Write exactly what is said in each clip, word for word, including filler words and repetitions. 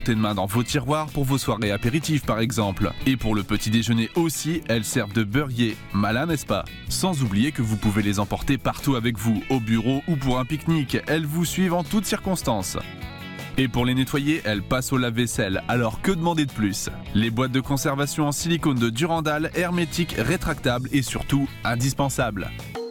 de main dans vos tiroirs pour vos soirées apéritives par exemple. Et pour le petit déjeuner aussi, elles servent de beurrier. Malin, n'est-ce pas? Sans oublier que vous pouvez les emporter partout avec vous, au bureau ou pour un pique-nique. Elles vous suivent en toutes circonstances. Et pour les nettoyer, elles passent au lave-vaisselle, alors que demander de plus? Les boîtes de conservation en silicone de Durandal, hermétiques, rétractables et surtout indispensables.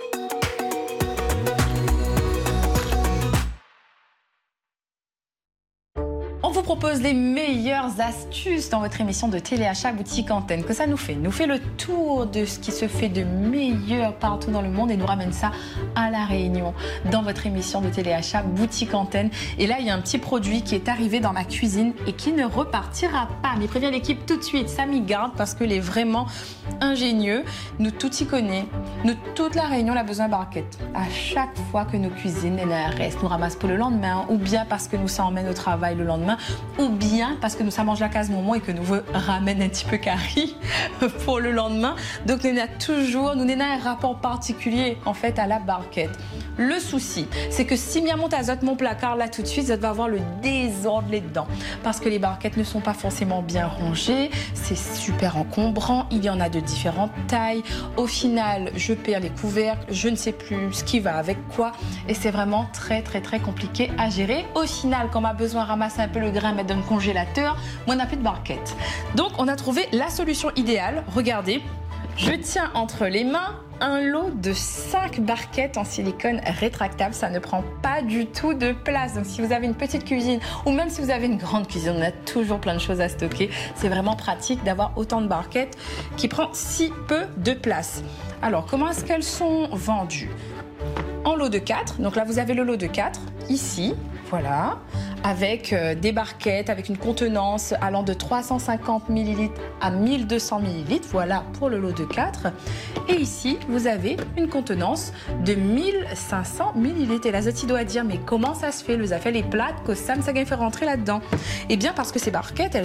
On vous propose les meilleures astuces dans votre émission de téléachat Boutique Antenne. Que ça nous fait nous fait le tour de ce qui se fait de meilleur partout dans le monde et nous ramène ça à La Réunion dans votre émission de téléachat Boutique Antenne. Et là, il y a un petit produit qui est arrivé dans ma cuisine et qui ne repartira pas. Mais prévient l'équipe tout de suite, ça m'y garde parce qu'il est vraiment ingénieux. Nous tout y connaît. Nous, toute La Réunion, on a besoin de barquettes. À chaque fois que nos cuisines, elles restent, nous ramassent pour le lendemain ou bien parce que nous ça emmène au travail le lendemain. Ou bien parce que nous ça mange la case moment et que nous veut ramène un petit peu carré pour le lendemain. Donc nous avons toujours, nous avons un rapport particulier en fait à la barquette. Le souci, c'est que si bien monte à zot mon placard là tout de suite, ça va avoir le désordre là-dedans. Parce que les barquettes ne sont pas forcément bien rangées, c'est super encombrant, il y en a de différentes tailles. Au final, je perds les couvercles, je ne sais plus ce qui va avec quoi. Et c'est vraiment très très très compliqué à gérer. Au final, quand on a besoin de ramasser un peu le grain, mettre dans le congélateur, moi on n'a plus de barquette. Donc on a trouvé la solution idéale. Regardez, je tiens entre les mains un lot de cinq barquettes en silicone rétractable. Ça ne prend pas du tout de place. Donc si vous avez une petite cuisine ou même si vous avez une grande cuisine, on a toujours plein de choses à stocker. C'est vraiment pratique d'avoir autant de barquettes qui prend si peu de place. Alors comment est-ce qu'elles sont vendues? En lot de quatre. Donc là vous avez le lot de quatre ici. Voilà, avec euh, des barquettes, avec une contenance allant de trois cent cinquante millilitres à mille deux cents millilitres. Voilà pour le lot de quatre. Et ici, vous avez une contenance de mille cinq cents millilitres. Et là, Zoti doit dire, mais comment ça se fait? Le a fait les plates que Sam ça fait rentrer là-dedans? Eh bien, parce que ces barquettes, elles